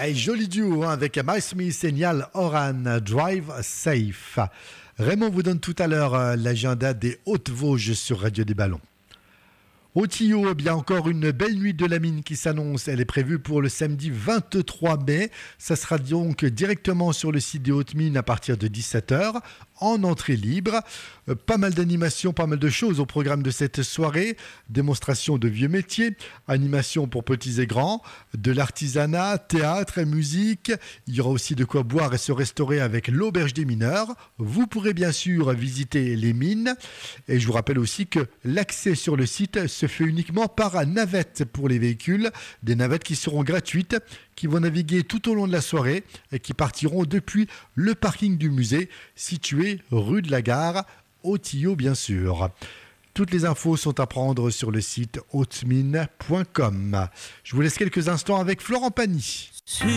Hey, joli duo avec Mike Smith et Niall Horan, Drive Safe. Raymond vous donne tout à l'heure l'agenda des Hautes-Vosges sur Radio des Ballons. Au Tillot, eh bien encore une belle nuit de la mine qui s'annonce. Elle est prévue pour le samedi 23 mai. Ça sera donc directement sur le site des Hautes Mines à partir de 17h, en entrée libre. Pas mal d'animations, pas mal de choses au programme de cette soirée. Démonstration de vieux métiers, animation pour petits et grands, de l'artisanat, théâtre et musique. Il y aura aussi de quoi boire et se restaurer avec l'auberge des mineurs. Vous pourrez bien sûr visiter les mines. Et je vous rappelle aussi que l'accès sur le site se fait uniquement par navette pour les véhicules. Des navettes qui seront gratuites, qui vont naviguer tout au long de la soirée et qui partiront depuis le parking du musée situé rue de la Gare, au Tillot bien sûr. Toutes les infos sont à prendre sur le site hautesmines.com. Je vous laisse quelques instants avec Florent Pagny.